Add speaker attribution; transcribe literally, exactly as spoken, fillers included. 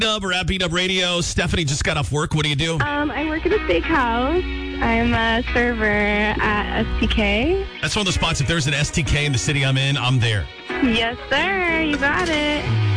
Speaker 1: Up or at Beat Up Radio. Stephanie just got off work. What do you do?
Speaker 2: Um, I work at a steakhouse. I'm a server at S T K.
Speaker 1: That's one of the spots. If there's an S T K in the city I'm in, I'm there.
Speaker 2: Yes, sir. You got it.